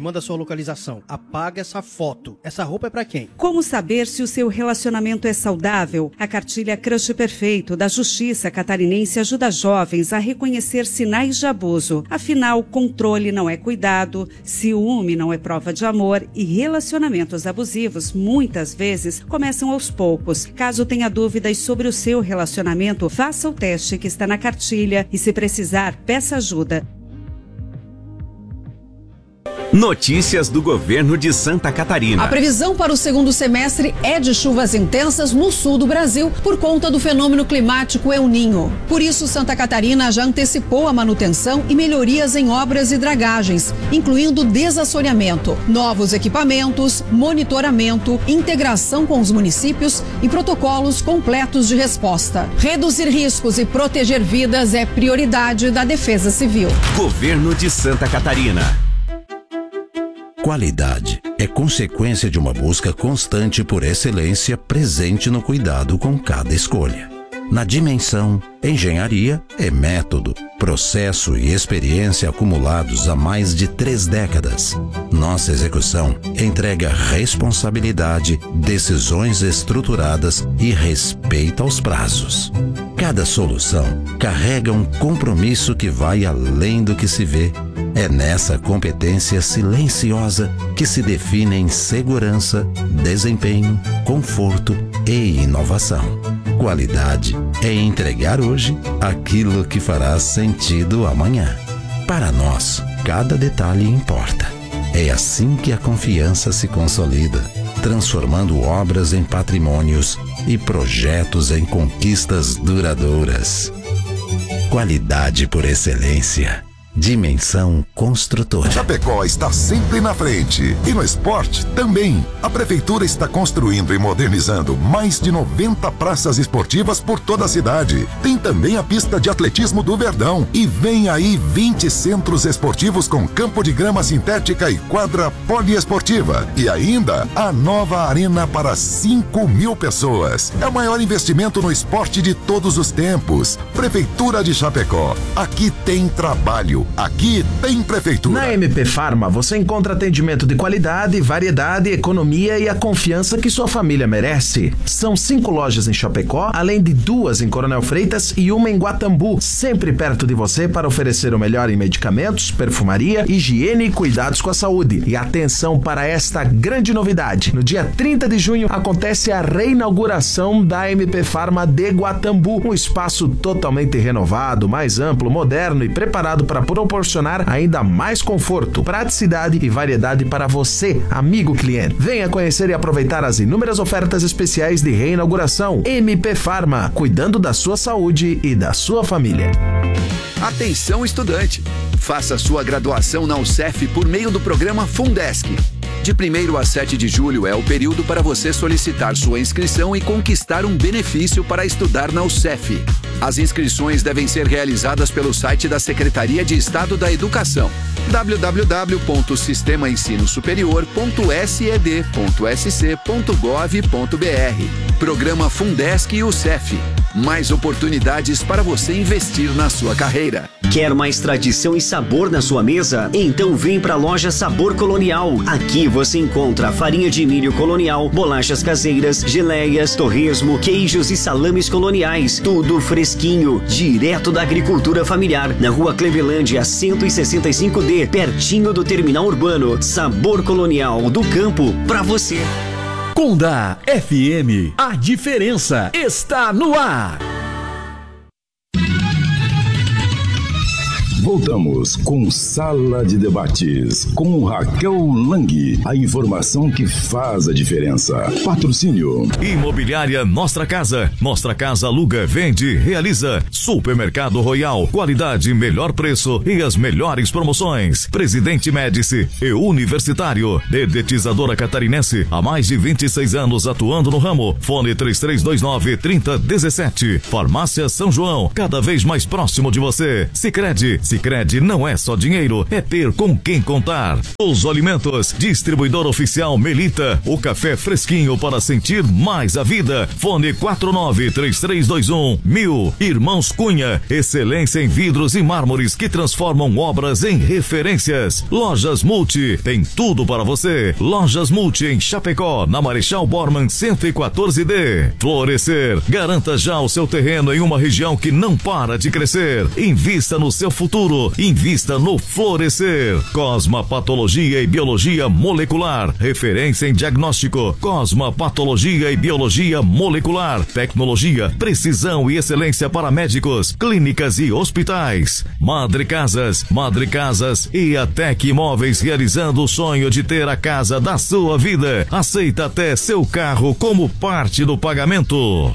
manda sua localização. Apaga essa foto. Essa roupa é pra quem? Como saber se o seu relacionamento é saudável? A cartilha Crush Perfeito da Justiça Catarinense ajuda jovens a reconhecer sinais de abuso. Afinal, controle não é cuidado, ciúme não é prova de amor e relacionamentos abusivos muitas vezes começam aos poucos. Caso tenha dúvidas sobre o seu relacionamento, faça o teste que está na cartilha e, se precisar, peça ajuda. Notícias do governo de Santa Catarina. A previsão para o segundo semestre é de chuvas intensas no sul do Brasil por conta do fenômeno climático El Niño. Por isso, Santa Catarina já antecipou a manutenção e melhorias em obras e dragagens, incluindo desassoreamento, novos equipamentos, monitoramento, integração com os municípios e protocolos completos de resposta. Reduzir riscos e proteger vidas é prioridade da Defesa Civil. Governo de Santa Catarina. Qualidade é consequência de uma busca constante por excelência presente no cuidado com cada escolha. Na Dimensão, engenharia é método, processo e experiência acumulados há mais de 3 décadas. Nossa execução entrega responsabilidade, decisões estruturadas e respeito aos prazos. Cada solução carrega um compromisso que vai além do que se vê. É nessa competência silenciosa que se definem segurança, desempenho, conforto e inovação. Qualidade é entregar hoje aquilo que fará sentido amanhã. Para nós, cada detalhe importa. É assim que a confiança se consolida, transformando obras em patrimônios e projetos em conquistas duradouras. Qualidade por excelência. Dimensão Construtora. Chapecó está sempre na frente. E no esporte também. A Prefeitura está construindo e modernizando mais de 90 praças esportivas por toda a cidade. Tem também a pista de atletismo do Verdão. E vem aí 20 centros esportivos com campo de grama sintética e quadra poliesportiva. E ainda a nova arena para 5.000 pessoas. É o maior investimento no esporte de todos os tempos. Prefeitura de Chapecó. Aqui tem trabalho. Aqui tem Prefeitura. Na MP Pharma você encontra atendimento de qualidade, variedade, economia e a confiança que sua família merece. São 5 lojas em Chapecó, além de 2 em Coronel Freitas e uma em Guatambu, sempre perto de você para oferecer o melhor em medicamentos, perfumaria, higiene e cuidados com a saúde. E atenção para esta grande novidade. No dia 30 de junho acontece a reinauguração da MP Pharma de Guatambu, um espaço totalmente renovado, mais amplo, moderno e preparado para proporcionar ainda mais conforto, praticidade e variedade para você, amigo cliente. Venha conhecer e aproveitar as inúmeras ofertas especiais de reinauguração. MP Pharma, cuidando da sua saúde e da sua família. Atenção, estudante! Faça sua graduação na UCEF por meio do programa Fundesc. De 1º a 7 de julho é o período para você solicitar sua inscrição e conquistar um benefício para estudar na UCEF. As inscrições devem ser realizadas pelo site da Secretaria de Estado da Educação, www.sistemaensinosuperior.sed.sc.gov.br. Programa Fundesc e UCEF. Mais oportunidades para você investir na sua carreira. Quer mais tradição e sabor na sua mesa? Então vem para a loja Sabor Colonial. Aqui você encontra farinha de milho colonial, bolachas caseiras, geleias, torresmo, queijos e salames coloniais. Tudo fresquinho, direto da agricultura familiar. Na Rua Clevelândia, 165D, pertinho do terminal urbano. Sabor Colonial, do campo para você. Conda FM, a diferença está no ar. Voltamos com Sala de Debates, com Raquel Lang, a informação que faz a diferença. Patrocínio. Imobiliária Nostra Casa. Nostra Casa aluga, vende, realiza. Supermercado Royal, qualidade, melhor preço e as melhores promoções. Presidente Médici e Universitário. Dedetizadora Catarinense, há mais de 26 anos atuando no ramo. Fone 3329-3017. Farmácia São João, cada vez mais próximo de você. Sicredi Sicredi não é só dinheiro, é ter com quem contar. Os Alimentos, distribuidor oficial Melita, o café fresquinho para sentir mais a vida. Fone 493321-1000. Irmãos Cunha, excelência em vidros e mármores que transformam obras em referências. Lojas Multi, tem tudo para você. Lojas Multi em Chapecó, na Marechal Bormann 114D. Florescer, garanta já o seu terreno em uma região que não para de crescer. Invista no seu futuro, invista no Florescer. Cosma Patologia e Biologia Molecular, referência em diagnóstico. Cosma Patologia e Biologia Molecular, tecnologia, precisão e excelência para médicos, clínicas e hospitais. Madre Casas e a Tec Imóveis, realizando o sonho de ter a casa da sua vida. Aceita até seu carro como parte do pagamento.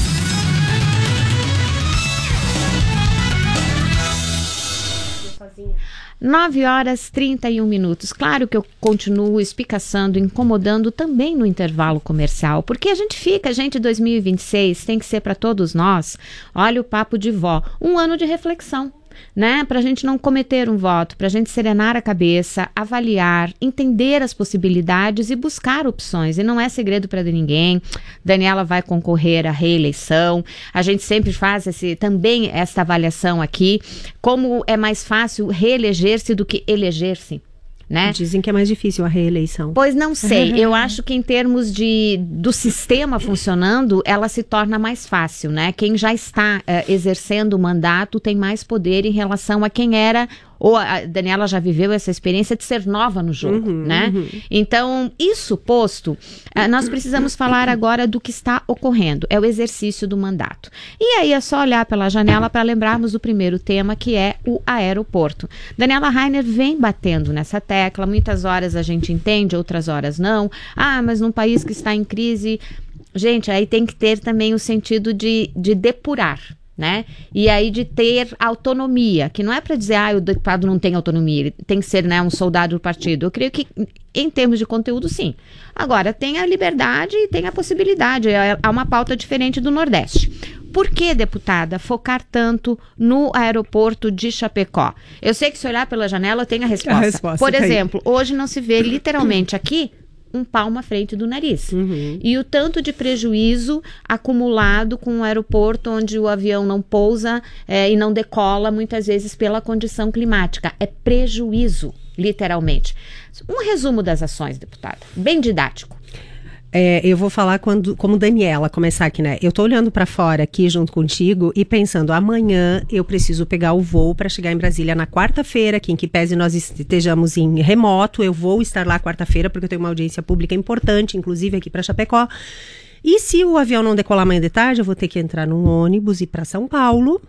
9h31. Claro que eu continuo espicaçando, incomodando também no intervalo comercial, porque a gente, 2026 tem que ser para todos nós, olha o papo de vó, um ano de reflexão, né? Para a gente não cometer um voto, para a gente serenar a cabeça, avaliar, entender as possibilidades e buscar opções. E não é segredo para ninguém. Daniela vai concorrer à reeleição. A gente sempre faz também essa avaliação aqui. Como é mais fácil reeleger-se do que eleger-se, né? Dizem que é mais difícil a reeleição. Pois não sei, eu acho que em termos do sistema funcionando, ela se torna mais fácil, né? Quem já está exercendo o mandato tem mais poder em relação a quem era, ou a Daniela já viveu essa experiência de ser nova no jogo, né? Então, isso posto, nós precisamos falar agora do que está ocorrendo, é o exercício do mandato. E aí é só olhar pela janela para lembrarmos do primeiro tema, que é o aeroporto. Daniela Rainer vem batendo nessa tecla, muitas horas a gente entende, outras horas não. Mas num país que está em crise, gente, aí tem que ter também o sentido de depurar, né? E aí de ter autonomia, que não é para dizer, o deputado não tem autonomia, ele tem que ser, né, um soldado do partido. Eu creio que em termos de conteúdo, sim. Agora, tem a liberdade e tem a possibilidade, há uma pauta diferente do Nordeste. Por que, deputada, focar tanto no aeroporto de Chapecó? Eu sei que se olhar pela janela tem a resposta. Por exemplo, hoje não se vê literalmente aqui um palmo à frente do nariz. E o tanto de prejuízo acumulado com um aeroporto onde o avião não pousa e não decola, muitas vezes pela condição climática. É prejuízo, literalmente. Um resumo das ações, deputada, bem didático. Eu vou falar como Daniela, começar aqui, né? Eu tô olhando para fora aqui junto contigo e pensando, amanhã eu preciso pegar o voo para chegar em Brasília na quarta-feira, que em que pese nós estejamos em remoto, eu vou estar lá quarta-feira porque eu tenho uma audiência pública importante, inclusive aqui para Chapecó. E se o avião não decolar amanhã de tarde, eu vou ter que entrar num ônibus e ir para São Paulo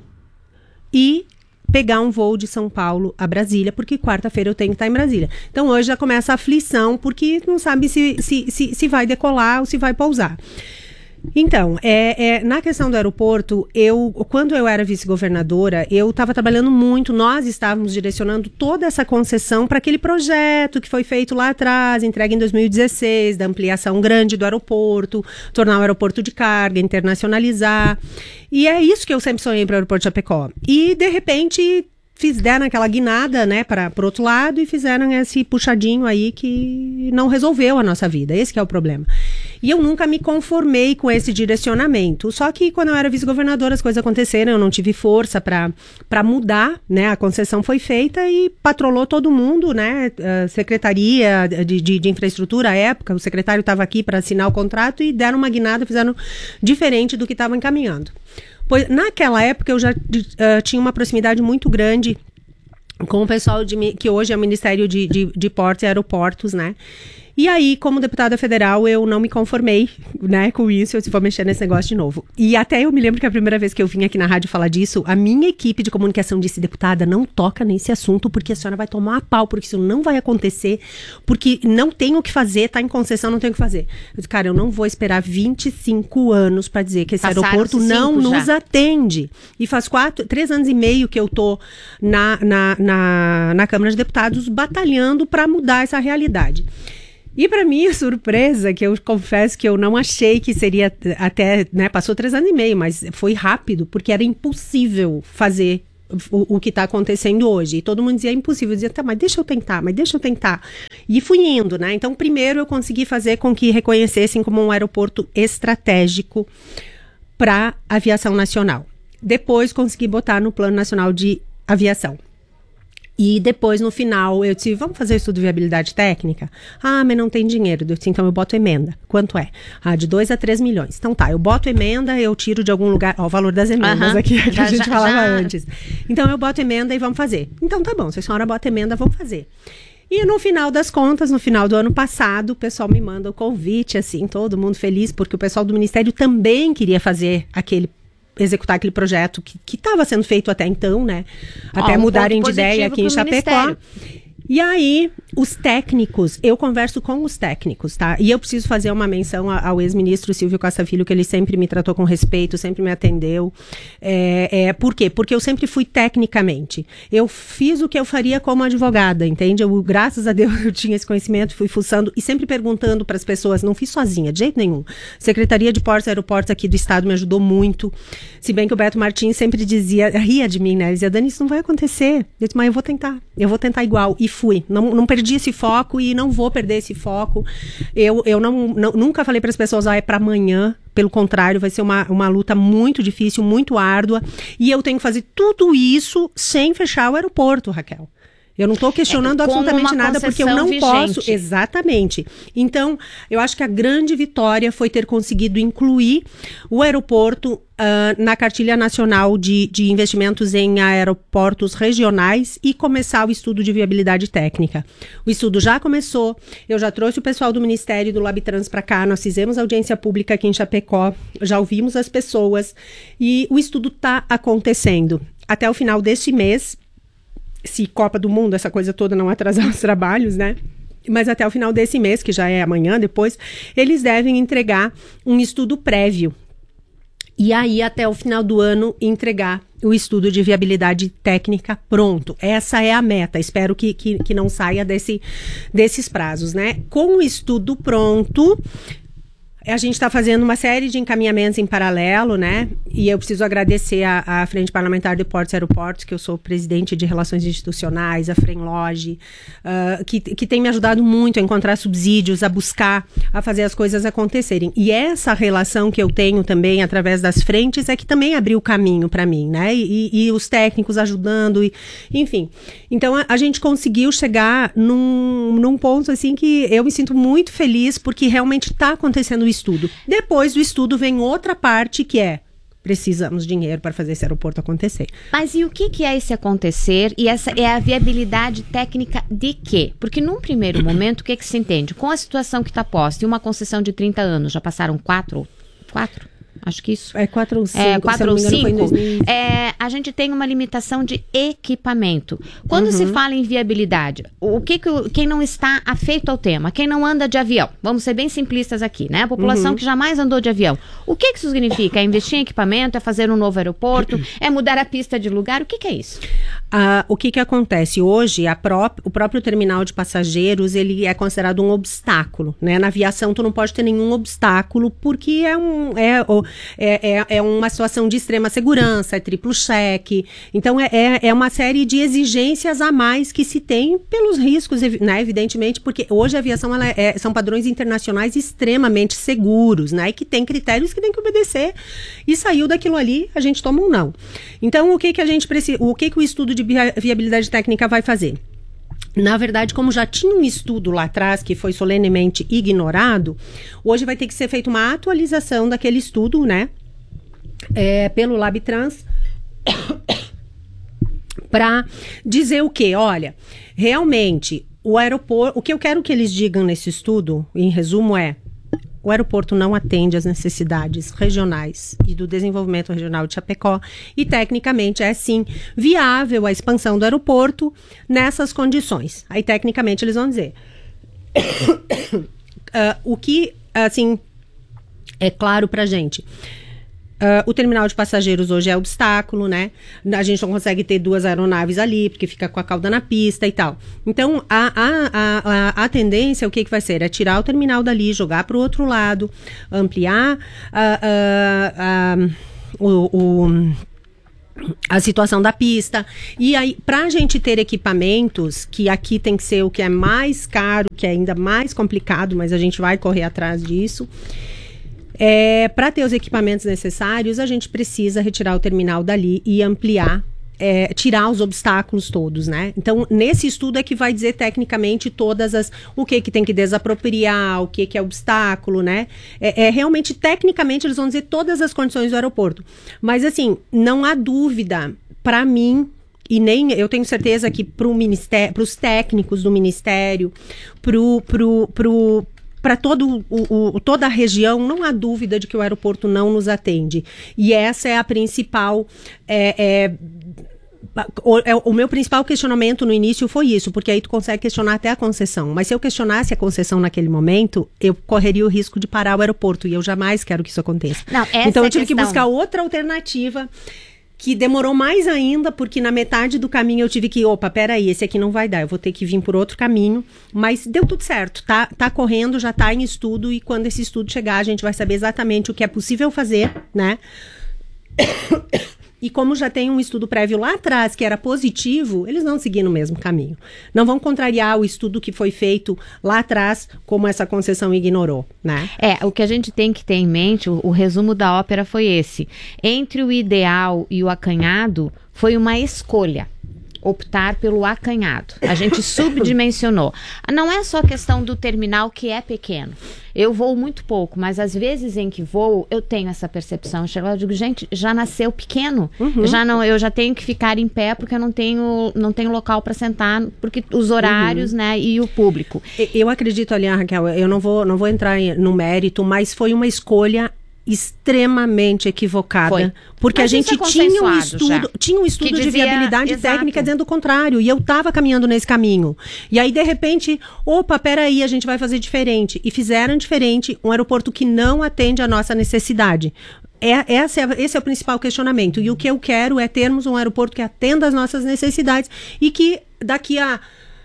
e pegar um voo de São Paulo a Brasília, porque quarta-feira eu tenho que estar em Brasília. Então hoje já começa a aflição, porque não sabe se vai decolar ou se vai pousar. Então, na questão do aeroporto, quando eu era vice-governadora, eu estava trabalhando muito, nós estávamos direcionando toda essa concessão para aquele projeto que foi feito lá atrás, entregue em 2016, da ampliação grande do aeroporto, tornar o aeroporto de carga, internacionalizar. E é isso que eu sempre sonhei para o aeroporto de Chapecó. E, de repente, deram aquela guinada, né, para o outro lado e fizeram esse puxadinho aí que não resolveu a nossa vida. Esse que é o problema. E eu nunca me conformei com esse direcionamento. Só que quando eu era vice-governadora as coisas aconteceram, eu não tive força para mudar, né? A concessão foi feita e patrolou todo mundo, né? A Secretaria de Infraestrutura à época, o secretário estava aqui para assinar o contrato e deram uma guinada, fizeram diferente do que estavam encaminhando. Pois, naquela época eu já tinha uma proximidade muito grande com o pessoal que hoje é o Ministério de Portos e Aeroportos, né? E aí, como deputada federal, eu não me conformei, né, com isso, eu vou mexer nesse negócio de novo. E até eu me lembro que a primeira vez que eu vim aqui na rádio falar disso, a minha equipe de comunicação disse, deputada, não toca nesse assunto, porque a senhora vai tomar a pau, porque isso não vai acontecer, porque não tem o que fazer, tá em concessão, não tem o que fazer. Eu disse, cara, eu não vou esperar 25 anos para dizer que esse aeroporto não nos atende. E faz 3 anos e meio que eu tô na Câmara de Deputados batalhando para mudar essa realidade. E para minha surpresa, que eu confesso que eu não achei que seria até, né, passou 3 anos e meio, mas foi rápido, porque era impossível fazer o que está acontecendo hoje. E todo mundo dizia, é impossível. Eu dizia, tá, mas deixa eu tentar. E fui indo, né? Então, primeiro eu consegui fazer com que reconhecessem como um aeroporto estratégico para a aviação nacional. Depois consegui botar no Plano Nacional de Aviação. E depois, no final, eu disse, vamos fazer estudo de viabilidade técnica? Ah, mas não tem dinheiro. Eu disse, então eu boto emenda. Quanto é? Ah, de 2 a 3 milhões. Então tá, eu boto emenda, eu tiro de algum lugar, ó, o valor das emendas aqui que a gente falava antes. Então eu boto emenda e vamos fazer. Então tá bom, se a senhora bota emenda, vamos fazer. E no final das contas, no final do ano passado, o pessoal me manda o convite, assim, todo mundo feliz, porque o pessoal do Ministério também queria executar aquele projeto que estava sendo feito até então, né? Até mudarem de ideia aqui em Chapecó. E aí, os técnicos, eu converso com os técnicos, tá? E eu preciso fazer uma menção ao ex-ministro Silvio Costa Filho, que ele sempre me tratou com respeito, sempre me atendeu. Por quê? Porque eu sempre fui tecnicamente. Eu fiz o que eu faria como advogada, entende? Graças a Deus, eu tinha esse conhecimento, fui fuçando e sempre perguntando para as pessoas, não fiz sozinha, de jeito nenhum. Secretaria de Portos e Aeroportos aqui do Estado me ajudou muito. Se bem que o Beto Martins sempre ria de mim, né? Ele dizia, Dani, isso não vai acontecer. Eu disse, mas eu vou tentar igual. E fui. Não perdi esse foco e não vou perder esse foco. Eu nunca falei para as pessoas, é para amanhã. Pelo contrário, vai ser uma luta muito difícil, muito árdua. E eu tenho que fazer tudo isso sem fechar o aeroporto, Raquel. Eu não estou questionando absolutamente nada, porque eu não posso. Exatamente. Então, eu acho que a grande vitória foi ter conseguido incluir o aeroporto na cartilha nacional de investimentos em aeroportos regionais e começar o estudo de viabilidade técnica. O estudo já começou, eu já trouxe o pessoal do Ministério do Labtrans para cá, nós fizemos audiência pública aqui em Chapecó, já ouvimos as pessoas e o estudo está acontecendo. Até o final deste mês, se Copa do Mundo, essa coisa toda não atrasar os trabalhos, né? Mas até o final desse mês, que já é amanhã, depois, eles devem entregar um estudo prévio. E aí, até o final do ano, entregar o estudo de viabilidade técnica pronto. Essa é a meta. Espero que não saia desses prazos, né? Com o estudo pronto, a gente está fazendo uma série de encaminhamentos em paralelo, né? E eu preciso agradecer à Frente Parlamentar de Portos e Aeroportos, que eu sou presidente de Relações Institucionais, a Frenloge, que tem me ajudado muito a encontrar subsídios, a buscar, a fazer as coisas acontecerem. E essa relação que eu tenho também, através das frentes, é que também abriu o caminho para mim, né? E os técnicos ajudando, enfim. Então, a gente conseguiu chegar num ponto, assim, que eu me sinto muito feliz, porque realmente está acontecendo isso. Estudo. Depois do estudo vem outra parte que precisamos de dinheiro para fazer esse aeroporto acontecer. Mas e o que é esse acontecer? E essa é a viabilidade técnica de quê? Porque num primeiro momento, o que se entende? Com a situação que está posta e uma concessão de 30 anos, já passaram 4? Acho que isso. 4 ou 5. 4 ou 5. A gente tem uma limitação de equipamento. Quando se fala em viabilidade, quem não está afeito ao tema, quem não anda de avião, vamos ser bem simplistas aqui, né? A população que jamais andou de avião. O que isso significa? É investir em equipamento, é fazer um novo aeroporto, é mudar a pista de lugar? O que é isso? O que acontece? Hoje, o próprio terminal de passageiros, ele é considerado um obstáculo, né? Na aviação, tu não pode ter nenhum obstáculo, porque é uma situação de extrema segurança, é triplo cheque. Então, é uma série de exigências a mais que se tem pelos riscos, né? Evidentemente, porque hoje a aviação são padrões internacionais extremamente seguros, né? E que tem critérios que tem que obedecer. E saiu daquilo ali, a gente toma um não. Então, o que a gente precisa, o que o estudo de viabilidade técnica vai fazer? Na verdade, como já tinha um estudo lá atrás que foi solenemente ignorado, hoje vai ter que ser feita uma atualização daquele estudo, né? Pelo Labtrans, para dizer o quê? Olha, realmente, o aeroporto, o que eu quero que eles digam nesse estudo, em resumo, o aeroporto não atende às necessidades regionais e do desenvolvimento regional de Chapecó e, tecnicamente, é, sim, viável a expansão do aeroporto nessas condições. Aí, tecnicamente, eles vão dizer o que, assim, é claro pra gente. O terminal de passageiros hoje é obstáculo, né? A gente não consegue ter 2 aeronaves ali, porque fica com a cauda na pista e tal. Então, a tendência, o que vai ser? É tirar o terminal dali, jogar para o outro lado, ampliar a situação da pista. E aí, para a gente ter equipamentos, que aqui tem que ser o que é mais caro, que é ainda mais complicado, mas a gente vai correr atrás disso. Para ter os equipamentos necessários, a gente precisa retirar o terminal dali e ampliar, tirar os obstáculos todos, né? Então, nesse estudo é que vai dizer tecnicamente o que tem que desapropriar, o que é obstáculo, né? Realmente, tecnicamente, eles vão dizer todas as condições do aeroporto. Mas, assim, não há dúvida, para mim, e nem eu tenho certeza que para os técnicos do Ministério, para toda a região, não há dúvida de que o aeroporto não nos atende. E essa é a principal... O meu principal questionamento no início foi isso, porque aí tu consegue questionar até a concessão. Mas se eu questionasse a concessão naquele momento, eu correria o risco de parar o aeroporto, e eu jamais quero que isso aconteça. Então eu tive que buscar outra alternativa, que demorou mais ainda, porque na metade do caminho eu tive que, peraí, esse aqui não vai dar, eu vou ter que vir por outro caminho, mas deu tudo certo, tá correndo, já tá em estudo, e quando esse estudo chegar, a gente vai saber exatamente o que é possível fazer, né? E como já tem um estudo prévio lá atrás que era positivo, eles vão seguir no mesmo caminho. Não vão contrariar o estudo que foi feito lá atrás, como essa concessão ignorou, né? O que a gente tem que ter em mente, o resumo da ópera foi esse. Entre o ideal e o acanhado, foi uma escolha. Optar pelo acanhado. A gente subdimensionou. Não é só questão do terminal que é pequeno. Eu voo muito pouco, mas às vezes em que voo, eu tenho essa percepção. Eu chego lá e digo, gente, já nasceu pequeno. Eu já tenho que ficar em pé porque eu não tenho local para sentar, porque os horários, né, e o público. Eu acredito ali, Raquel, eu não vou entrar no mérito, mas foi uma escolha extremamente equivocada, porque mas a gente tinha um estudo de viabilidade técnica dizendo o contrário, e eu estava caminhando nesse caminho, e aí de repente, peraí, a gente vai fazer diferente, e fizeram diferente, um aeroporto que não atende a nossa necessidade. Esse é o principal questionamento, e o que eu quero é termos um aeroporto que atenda às nossas necessidades, e que daqui a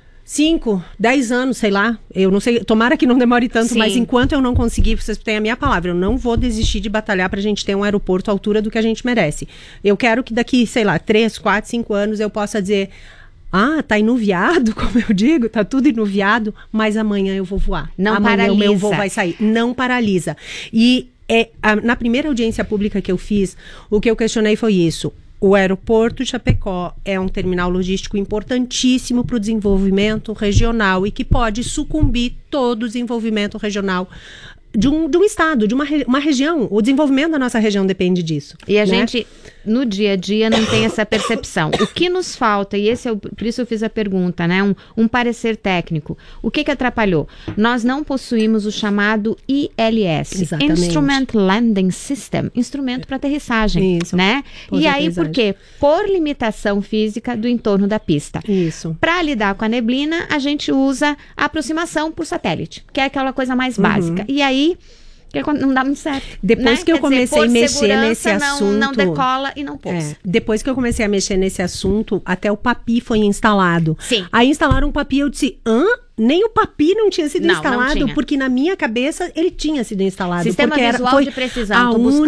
5, 10 anos, sei lá, eu não sei, tomara que não demore tanto, mas enquanto eu não conseguir, vocês têm a minha palavra, eu não vou desistir de batalhar pra gente ter um aeroporto à altura do que a gente merece. Eu quero que daqui, sei lá, 3, 4, 5 anos eu possa dizer, tá enuviado, como eu digo, tá tudo enuviado, mas amanhã eu vou voar. Não amanhã paralisa. O meu voo vai sair. Não paralisa. E na primeira audiência pública que eu fiz, o que eu questionei foi isso. O aeroporto de Chapecó é um terminal logístico importantíssimo para o desenvolvimento regional e que pode sucumbir todo o desenvolvimento regional de um estado, de uma região. O desenvolvimento da nossa região depende disso. E a gente, no dia a dia, não tem essa percepção. O que nos falta, e por isso eu fiz a pergunta, né? Um parecer técnico. O que atrapalhou? Nós não possuímos o chamado ILS, Exatamente. Instrument Landing System, instrumento para aterrissagem, né? E aí, por quê? Por limitação física do entorno da pista. Isso. Para lidar com a neblina, a gente usa a aproximação por satélite, que é aquela coisa mais básica. E aí, não dá muito certo. Depois que eu comecei a mexer nesse assunto... Não decola e não pousa. Depois que eu comecei a mexer nesse assunto, até o PAPI foi instalado. Sim. Aí instalaram o PAPI e eu disse, nem o PAPI não tinha sido instalado, não tinha. Porque na minha cabeça ele tinha sido instalado. Sistema porque visual de precisão.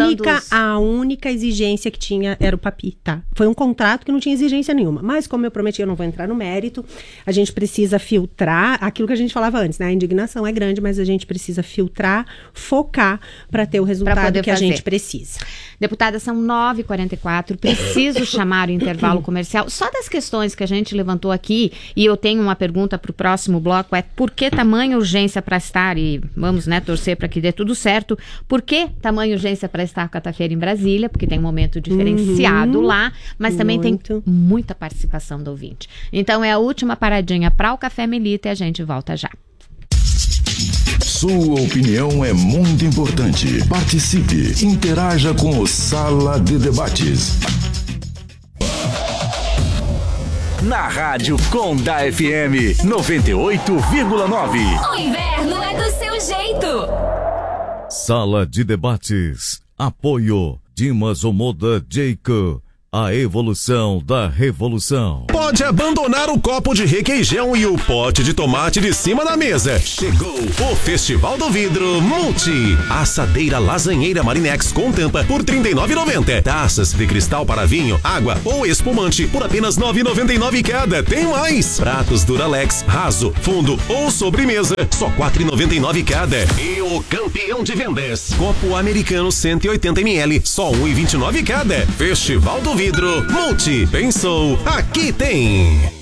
A única exigência que tinha era o PAPI, tá? Foi um contrato que não tinha exigência nenhuma. Mas como eu prometi, eu não vou entrar no mérito. A gente precisa filtrar aquilo que a gente falava antes, né? A indignação é grande, mas a gente precisa filtrar, focar para ter o resultado que a gente precisa. Deputada, são 9h44, preciso chamar o intervalo comercial. Só das questões que a gente levantou aqui, e eu tenho uma pergunta para o próximo bloco, por que tamanha urgência para estar, e vamos, né, torcer para que dê tudo certo, por que tamanha urgência para estar quarta-feira em Brasília, porque tem um momento diferenciado lá, mas também tem muita participação do ouvinte. Então é a última paradinha para o Café Melita e a gente volta já. Sua opinião é muito importante. Participe, interaja com o Sala de Debates. Na Rádio Conda FM 98,9. O inverno é do seu jeito. Sala de Debates. Apoio Dimas Omoda Jacob. A evolução da revolução. pode abandonar o copo de requeijão e o pote de tomate de cima da mesa. Chegou o Festival do Vidro Multi. Assadeira lasanheira Marinex com tampa por R$ 39,90. Taças de cristal para vinho, água ou espumante por apenas R$ 9,99 cada. Tem mais! Pratos Duralex, raso, fundo ou sobremesa, só R$ 4,99 cada. E o campeão de vendas, copo americano 180 ml, só R$ 1,29 cada. Festival do Vidro Multi. Pensou, aqui tem.